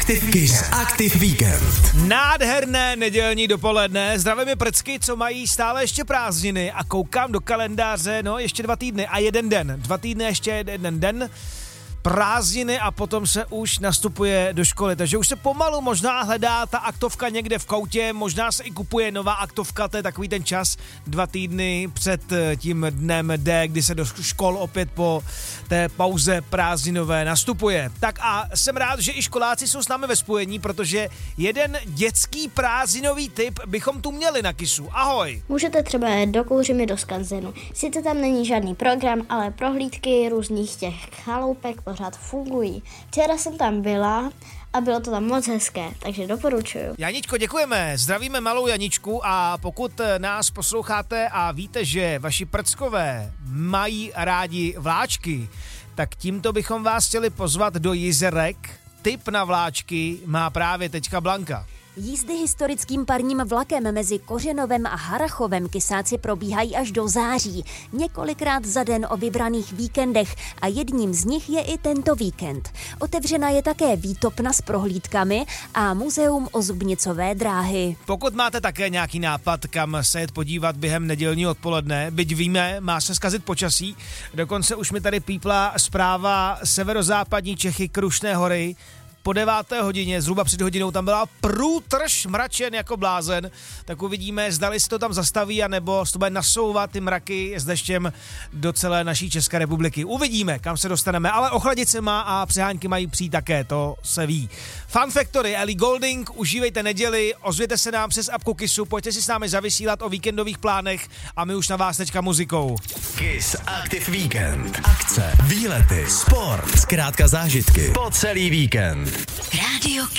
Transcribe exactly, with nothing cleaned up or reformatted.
Aktiv Kiss Aktiv Víkend. Nádherné nedělní dopoledne, zdravím je prcky, co mají stále ještě prázdniny a koukám do kalendáře, no ještě dva týdny a jeden den, dva týdny ještě jeden den, prázdniny a potom se už nastupuje do školy, takže už se pomalu možná hledá ta aktovka někde v koutě, možná se i kupuje nová aktovka, to je takový ten čas, dva týdny před tím dnem D, kdy se do škol opět po té pauze prázdninové nastupuje. Tak a jsem rád, že i školáci jsou s námi ve spojení, protože jeden dětský prázdninový tip bychom tu měli na Kissu. Ahoj! Můžete třeba jet do Kouřimi do skanzenu. Sice tam není žádný program, ale prohlídky různých těch chaloupek pořád fungují. Včera jsem tam byla a bylo to tam moc hezké, takže doporučuju. Janičko, děkujeme, zdravíme malou Janičku a pokud nás posloucháte a víte, že vaši prckové mají rádi vláčky, tak tímto bychom vás chtěli pozvat do Jizerek. Tip na vláčky má právě teďka Blanka. Jízdy historickým parním vlakem mezi Kořenovem a Harrachovem Kisáci probíhají až do září. Několikrát za den o vybraných víkendech a jedním z nich je i tento víkend. Otevřena je také výtopna s prohlídkami a muzeum ozubnicové dráhy. Pokud máte také nějaký nápad, kam se jet podívat během nedělního odpoledne, byť víme, má se zkazit počasí, dokonce už mi tady pípla zpráva severozápadní Čechy, Krušné hory. Po deváté hodině, zhruba před hodinou, tam byla průtrž mračen jako blázen, tak uvidíme, zdali se to tam zastaví, anebo se to bude nasouvat ty mraky s deštěm do celé naší České republiky. Uvidíme, kam se dostaneme, ale ochladit se má a přehánky mají přijít také, to se ví. Fun Factory, Ellie Goulding, užívejte neděli, ozvěte se nám přes apku Kissu, pojďte si s námi zavysílat o víkendových plánech a my už na vás teďka muzikou. Kiss Aktiv Víkend. Akce, výlety, sport, zkrátka zážitky po celý víkend. Radio